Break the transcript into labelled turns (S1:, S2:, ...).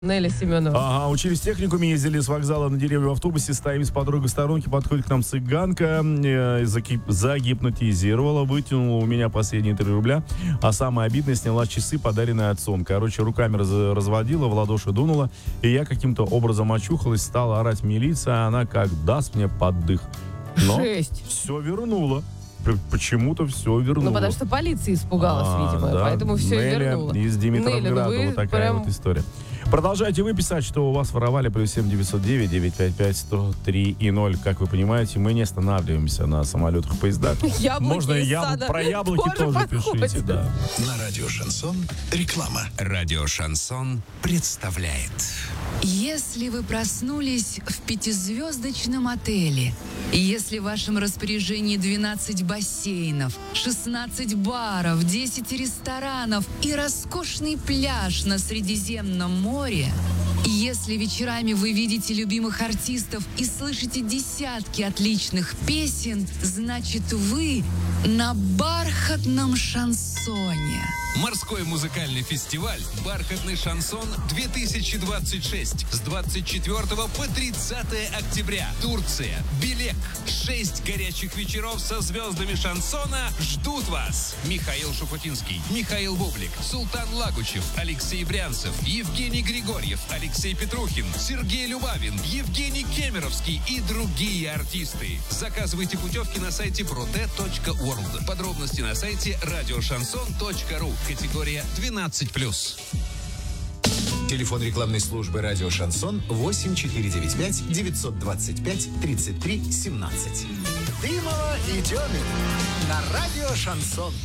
S1: Нелли Семенова.
S2: Ага, учились в техникуме, ездили с вокзала на деревню в автобусе, стоим с подругой в сторонке, подходит к нам цыганка, загипнотизировала, вытянула у меня последние 3 рубля, а самое обидное, сняла часы, подаренные отцом. Короче, руками разводила, в ладоши дунула, и я каким-то образом очухалась, стала орать милиция, а она как даст мне поддых. Но
S1: Жесть.
S2: все вернула. Почему-то все вернула.
S1: Ну, потому что полиция испугалась, видимо,
S2: да.
S1: поэтому все
S2: Нелли
S1: вернула.
S2: из Димитровграда,
S1: Нелли,
S2: вот такая
S1: прям...
S2: вот история. Продолжайте вы писать, что у вас воровали, +7 909 955 103 и 0. Как вы понимаете, мы не останавливаемся на самолетах, поездах.
S1: Яблоки из сада
S2: про яблоки тоже
S1: подходят.
S2: пишите. Да.
S3: На радио «Шансон» реклама.
S4: Радио «Шансон» представляет.
S5: Если вы проснулись в 5-звездочном отеле, если в вашем распоряжении 12 бассейнов, 16 баров, 10 ресторанов и роскошный пляж на Средиземном море, если вечерами вы видите любимых артистов и слышите десятки отличных песен, значит, вы на бархатном шансоне.
S4: Морской музыкальный фестиваль «Бархатный шансон-2026» с 24 по 30 октября. Турция. Белек. 6 горячих вечеров со звездами шансона ждут вас. Михаил Шуфутинский, Михаил Бублик, Султан Лагучев, Алексей Брянцев, Евгений Григорьев, Алексей Петрухин, Сергей Любавин, Евгений Кемеровский и другие артисты. Заказывайте путевки на сайте prote.world. Подробности на сайте radioshanson.ru. Категория 12+.
S3: Телефон рекламной службы «Радио Шансон» 8495 925 33 17. Дымова и Демин на радио «Шансон».